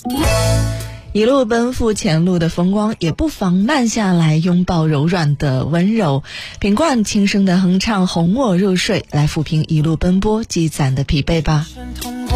一路奔赴前路的风光，也不妨慢下来，拥抱柔软的温柔，品冠轻声的哼唱，哄我入睡，来抚平一路奔波积攒的疲惫吧。